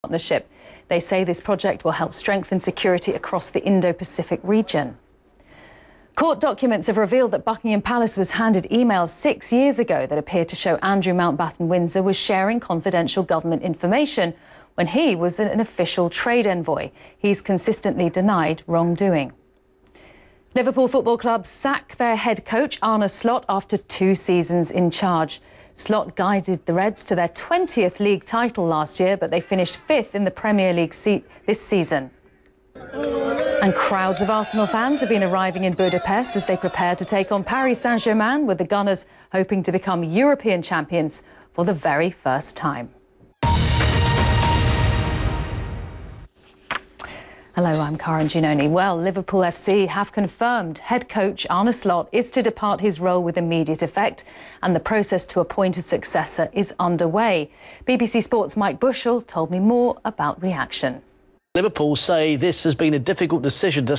partnership. They say this project will help strengthen security across the Indo-Pacific region. Court documents have revealed that Buckingham Palace was handed emails 6 years ago that appear to show Andrew Mountbatten Windsor was sharing confidential government information when he was an official trade envoy. He's consistently denied wrongdoing. Liverpool Football Club sack their head coach Arne Slot after 2 seasons in charge. Slot guided the Reds to their 20th league title last year, but they finished 5th in the Premier League this season. And crowds of Arsenal fans have been arriving in Budapest as they prepare to take on Paris Saint-Germain, with the Gunners hoping to become European champions for the very first time. Hello, I'm Karen Giannoni. Well, Liverpool FC have confirmed head coach Arne Slot is to depart his role with immediate effect, and the process to appoint a successor is underway. BBC Sports' Mike Bushell told me more about reaction. Liverpool say this has been a difficult decision to